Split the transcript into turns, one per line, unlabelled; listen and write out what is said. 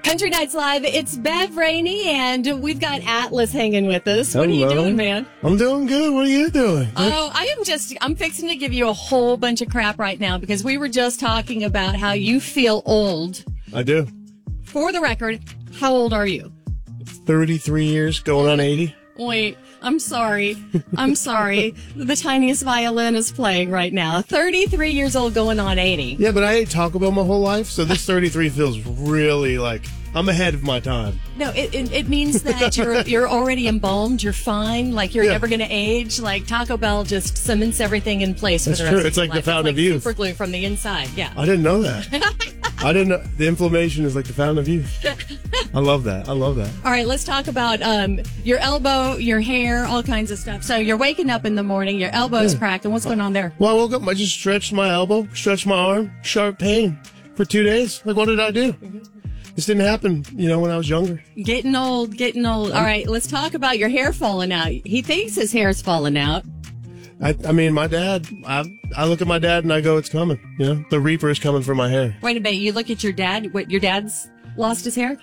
Country Nights Live, it's Bev Rainey, and we've got Atlas hanging with us. What are you
Hello.
doing, man?
I'm doing good. What are you doing?
Oh, I'm fixing to give you a whole bunch of crap right now because we were just talking about how you feel old.
I do.
For the record, how old are you?
33 years, going on 80.
Wait, I'm sorry. I'm sorry. The tiniest violin is playing right now. 33 years old going on 80.
Yeah, but I ate Taco Bell my whole life, so this 33 feels really like I'm ahead of my time.
No, it means that you're already embalmed. You're fine. Like you're
Yeah.
never going to age. Like Taco Bell just cements everything in place.
That's
for the
true.
rest
It's
of
like
your
the
life.
fountain
It's
of youth.
Super glue from the inside. Yeah.
I didn't know that. I didn't know. The inflammation is like the fountain of youth. I love that. I love that.
All right, let's talk about your elbow, your hair, all kinds of stuff. So you're waking up in the morning, your elbow's cracking. What's going on there?
Well, I woke up, I just stretched my elbow, stretched my arm, sharp pain for 2 days. Like, what did I do? This didn't happen, when I was younger.
Getting old. All right, let's talk about your hair falling out. He thinks his hair's falling out.
I mean, my dad, I look at my dad and I go, it's coming. The reaper is coming for my hair.
Wait a minute, you look at your dad. What, your dad's lost his hair?